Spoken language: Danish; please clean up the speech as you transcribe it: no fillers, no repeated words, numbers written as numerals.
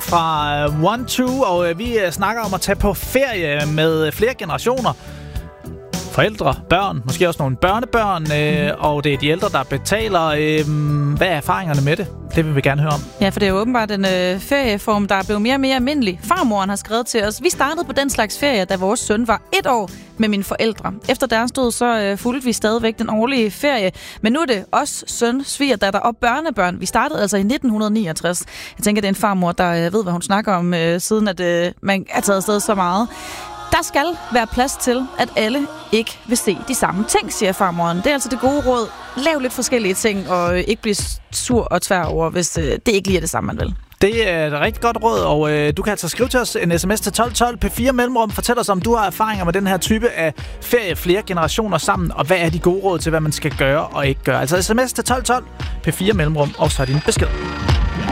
fra 1-2, og vi snakker om at tage på ferie med flere generationer. Forældre, børn, måske også nogle børnebørn, og det er de ældre, der betaler. Hvad er erfaringerne med det? Det vil vi gerne høre om. Ja, for det er jo åbenbart en ferieform, der er blevet mere og mere almindelig. Farmoren har skrevet til os: vi startede på den slags ferie, da vores søn var 1 år med mine forældre. Efter deres død, så fulgte vi stadigvæk den årlige ferie. Men nu er det os, søn, svigerdatter og børnebørn. Vi startede altså i 1969. Jeg tænker, det er en farmor, der ved, hvad hun snakker om, siden at man er taget afsted så meget. Der skal være plads til, at alle ikke vil se de samme ting, siger farmoren. Det er altså det gode råd. Lav lidt forskellige ting, og ikke blive sur og tvær over, hvis det ikke lige er det samme, man vil. Det er et rigtig godt råd, og du kan altså skrive til os en sms til 1212 P4 Mellemrum. Fortæl os, om du har erfaringer med den her type af ferie, flere generationer sammen, og hvad er de gode råd til, hvad man skal gøre og ikke gøre. Altså sms til 1212 P4 Mellemrum, og så din besked.